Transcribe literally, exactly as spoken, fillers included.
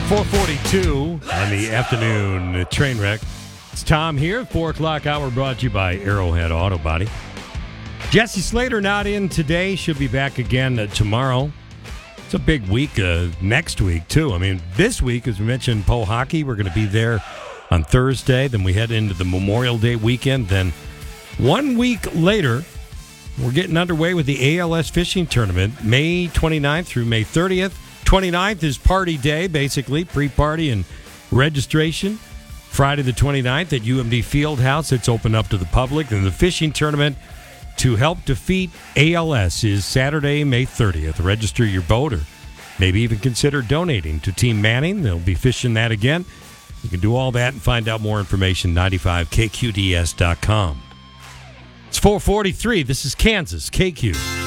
four forty-two on the afternoon train wreck. It's Tom here. four o'clock hour brought to you by Arrowhead Auto Body. Jesse Slater not in today. She'll be back again uh, tomorrow. It's a big week uh, next week, too. I mean, this week, as we mentioned, Poe Hockey, we're going to be there on Thursday. Then we head into the Memorial Day weekend. Then one week later, we're getting underway with the A L S fishing tournament, May twenty-ninth through May thirtieth. twenty-ninth is party day, basically, pre-party and registration. Friday the twenty-ninth at U M D Fieldhouse. It's open up to the public. And the fishing tournament to help defeat A L S is Saturday, May thirtieth. Register your boat or maybe even consider donating to Team Manning. They'll be fishing that again. You can do all that and find out more information, ninety-five K Q D S dot com. It's four forty-three. This is Kansas K Q.